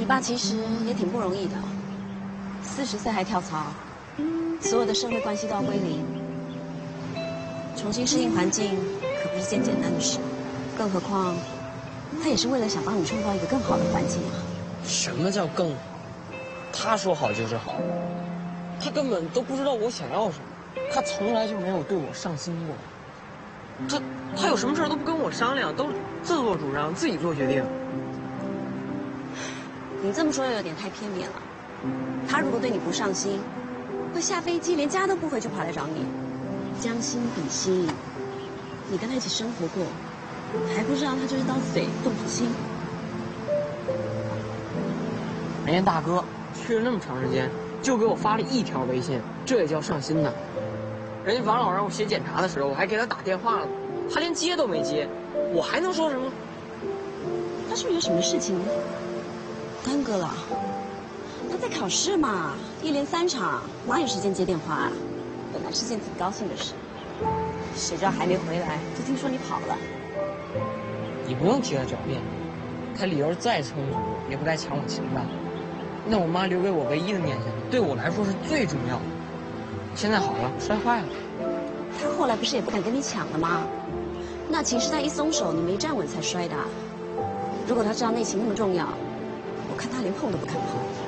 爸其实也挺不容易的，40岁还跳槽，所有的社会关系都要归零，重新适应环境可不是件简单的事，更何况他也是为了想帮你创造一个更好的环境啊。 什么叫更好？他说好就是好，他根本都不知道我想要什么，他从来就没有对我上心过。他有什么事都不跟我商量，都自作主张，自己做决定。 你这么说又有点太片面了。他如果对你不上心，会下飞机连家都不回就跑来找你。将心比心，你跟他一起生活过，还不知道他就是刀子嘴豆腐心。 人家大哥去了那么长时间，就给我发了1条微信，这也叫上心呢？人家王老让我写检查的时候，我还给他打电话了，他连接都没接，我还能说什么？ 他是不是有什么事情耽搁了？他在考试嘛，1连3场，哪有时间接电话啊？本来是件挺高兴的事，谁知道还没回来，就听说你跑了。 你不用替他狡辩，他理由再充足，也不该抢我情吧？那我妈留给我唯一的念想，对我来说是最重要的。现在好了，摔坏了。 他后来不是也不敢跟你抢了吗？那琴是他一松手，你没站稳才摔的。如果他知道内情那么重要，我看他连碰都不敢碰。